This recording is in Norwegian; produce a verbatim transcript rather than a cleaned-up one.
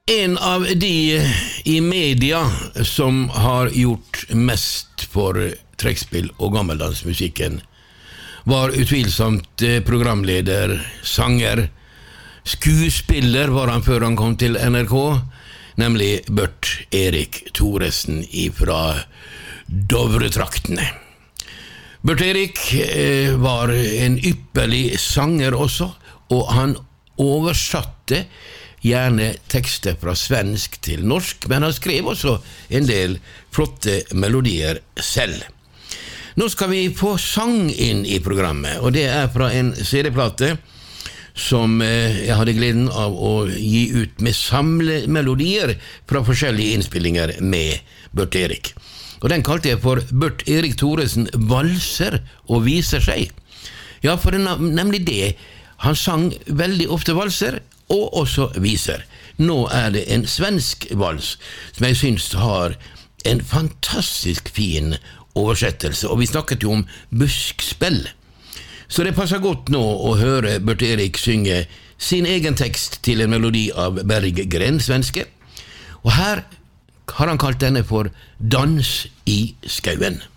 En av de i media som har gjort mest for trekkspill og gammeldansmusikken var utvilsomt programleder, sanger, skuespiller var han før han kom til N R K, nemlig Bert-Erik Thoresen fra Dovretraktene. Bert-Erik var en ypperlig sanger også, og han oversatte gjerne tekster fra svensk til norsk, men han skrev også en del flotte melodier selv. Nå skal vi få sang inn i programmet, og det er fra en C D-plate som jeg hadde gleden av å gi ut med samlemelodier fra forskjellige innspillinger med Bert-Erik. Og den kalte jeg for Bert-Erik Thoresen valser og viser seg. Ja, for det er nemlig det. Han sang veldig ofte valser, og også viser. Nå er det en svensk vals som jeg synes har en fantastisk fin oversettelse, og vi snakket jo om buskspill. Så det passer godt nå å høre Bert-Erik synge sin egen tekst til en melodi av Berggren, svenske, og her har han kalt denne for Dans i skauen.